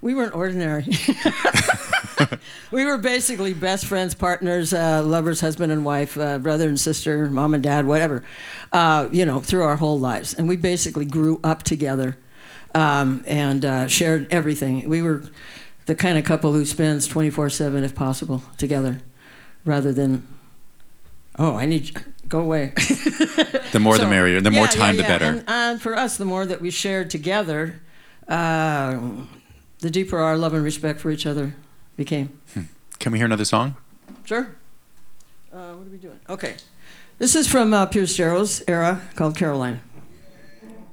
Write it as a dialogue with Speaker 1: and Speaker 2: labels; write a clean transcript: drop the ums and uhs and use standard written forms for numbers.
Speaker 1: We weren't ordinary. We were basically best friends, partners, lovers, husband and wife, brother and sister, mom and dad, whatever, through our whole lives. And we basically grew up together and shared everything. We were the kind of couple who spends 24/7, if possible, together, rather than, I need you, go away.
Speaker 2: The more the merrier. The more time, the better.
Speaker 1: And for us, the more that we shared together, the deeper our love and respect for each other became.
Speaker 2: Can we hear another song?
Speaker 1: Sure. What are we doing? Okay. This is from Pierce Jarrow's era, called Caroline.